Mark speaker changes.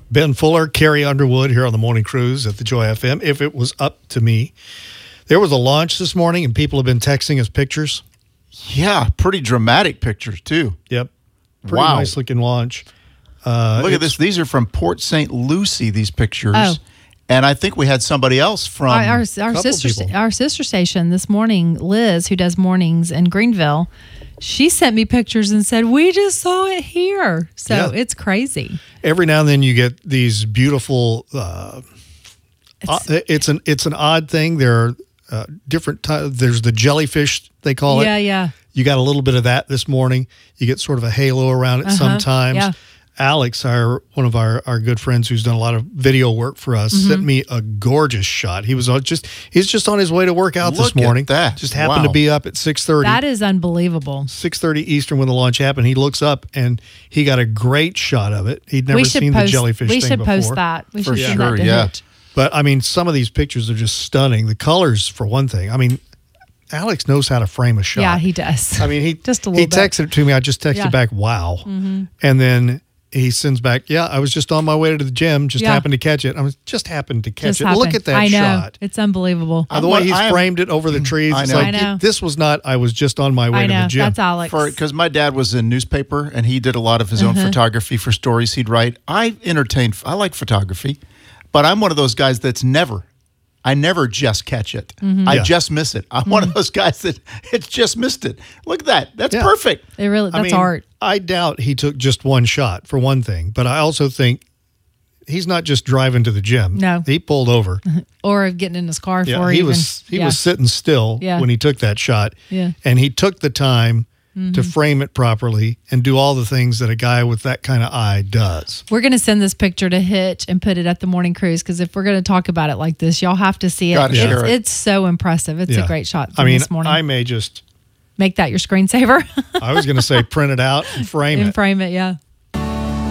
Speaker 1: Ben Fuller, Carrie Underwood here on the Morning Cruise at the Joy FM. If it was up to me, there was a launch this morning, and people have been texting us pictures.
Speaker 2: Yeah, pretty dramatic pictures, too.
Speaker 1: Yep. Pretty nice-looking launch.
Speaker 2: Look at this. These are from Port St. Lucie, these pictures.
Speaker 3: Oh.
Speaker 2: And I think we had somebody else from...
Speaker 3: Our sister station this morning, Liz, who does mornings in Greenville, she sent me pictures and said, we just saw it here. So it's crazy.
Speaker 1: Every now and then you get these beautiful... it's an odd thing. There are different types. There's the jellyfish, they call it.
Speaker 3: Yeah.
Speaker 1: You got a little bit of that this morning. You get sort of a halo around it sometimes.
Speaker 3: Yeah.
Speaker 1: Alex, one of our good friends who's done a lot of video work for us, sent me a gorgeous shot. He's just on his way to work out this morning.
Speaker 2: Look at that.
Speaker 1: Just happened to be up at 6:30.
Speaker 3: That is unbelievable.
Speaker 1: 6:30 Eastern when the launch happened. He looks up and he got a great shot of it. He'd never seen the jellyfish thing before.
Speaker 3: We should post that. We should send that to Hitch.
Speaker 1: But I mean, some of these pictures are just stunning. The colors, for one thing. I mean, Alex knows how to frame a shot.
Speaker 3: Yeah, he does.
Speaker 1: I mean, he
Speaker 3: texted
Speaker 1: it to me. I just texted back, wow. And then he sends back, I was just on my way to the gym, happened to catch it. Just happened to catch it. Look at that shot.
Speaker 3: It's unbelievable.
Speaker 1: The way he's framed it over the trees. It's like, this was not, I was just on my way to the gym.
Speaker 3: That's Alex.
Speaker 2: Because my dad was in newspaper, and he did a lot of his own photography for stories he'd write. I like photography, but I'm one of those guys I never just catch it. I just miss it. I'm one of those guys that it's just missed it. Look at that. That's perfect.
Speaker 3: That's art.
Speaker 1: I doubt he took just one shot, for one thing. But I also think he's not just driving to the gym.
Speaker 3: No.
Speaker 1: He pulled over.
Speaker 3: Or getting in his car
Speaker 1: he was sitting still when he took that shot.
Speaker 3: Yeah.
Speaker 1: And he took the time to frame it properly and do all the things that a guy with that kind of eye does.
Speaker 3: We're going to send this picture to Hitch and put it at the Morning Cruise, because if we're going to talk about it like this, y'all have to see it. It's so impressive. It's a great shot from this morning.
Speaker 1: I may just...
Speaker 3: make that your screensaver.
Speaker 1: I was going to say print it out and frame it.
Speaker 3: Frame it, yeah.